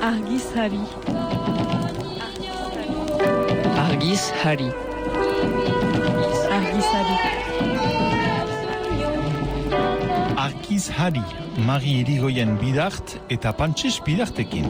Argizari. Argizari. Argizari. Argizari, Mari Irigoyen Bidart eta Pantxis Bidartekin.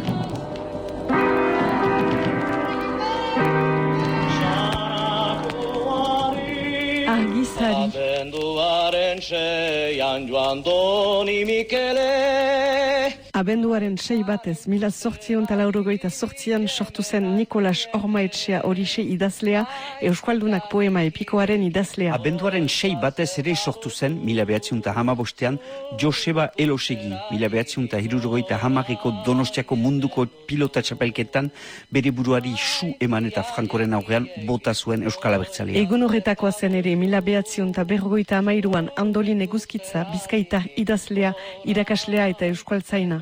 Argizari. Abenduaren seian joan Doni Mikele. Abenduaren 6 batez, 1888an sortu zen Nikolas Ormaetxea Horixe idazlea, Euskaldunak poema epikoaren idazlea. Abenduaren 6 batez ere sortu zen 1915 Joseba Elosegi, 1970ko Donostiako munduko pilota txapelketan bere buruari su eman eta Frankoren aurrean bota zuen Euskal Abertzalea. Egun horretakoa zen ere 1953an Andolin Eguzkitza, Bizkaitar idazlea, irakaslea eta euskaltzaina.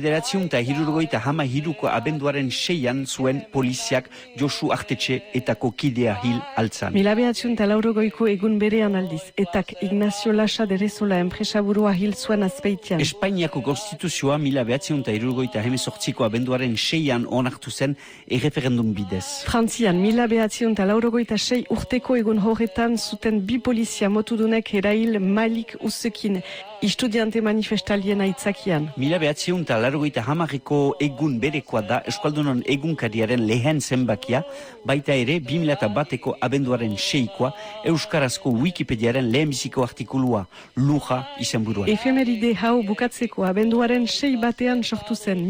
1953ko abenduaren 6an zuen poliziak Josu Artetxe etako kidea hil altzan. 1980ko egun berean aldiz, etak Ignacio Lasa de Rezola enpresaburua hil zuen Azpeitian. Espainiako konstituzioa 1978ko abenduaren 6an onartu zen erreferendum bidez. Frantzian 1986 urteko egun horretan zuten bi polizia motudunek erail Malik Usekin, estudiante manifestalien aitzakian. 1980ko egun berekoa da Euskaldunon egunkariaren lehen zenbakia, baita ere 2001ko abenduaren 6koa Euskarazko Wikipediaren lehenbiziko artikulua, luja izenburuan. Efemeride hau bukatzeko abenduaren 6 batean sortu zen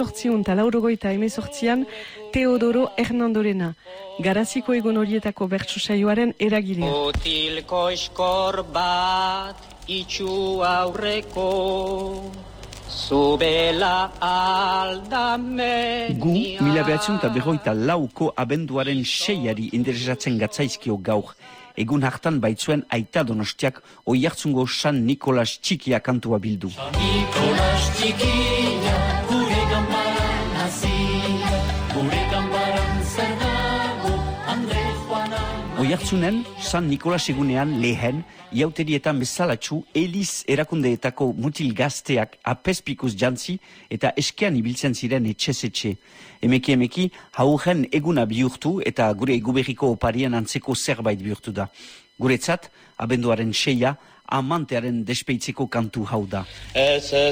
1888an Teodoro Hernandorena, Garaziko egun horietako bertsu saioaren eragilea. Utilko eskor bat itxu aurreko zubela aldame. Gu 1954ko abenduaren 6ari interesatzen gatzaizkio gaur. Egun hartan baitzuen aita Donostiak Oiartzungo San Nikolas Txikia kantua bildu. San Nikolas Txikia, gure gambaran hazia, gure gambaran zer dago, Andre Juana. Oiartzunen San Nikolas egunean lehen, iauterietan bezalatxu, Eliz erakundeetako mutil gazteak apespikuz jantzi eta eskean ibiltzen ziren etxez-etxe. Emeki, haugen eguna bihurtu eta gure eguberriko oparien antzeko zerbait bihurtu da. Guretzat, abenduaren 6a, amantearen despeitzeko kantu hau da. Ez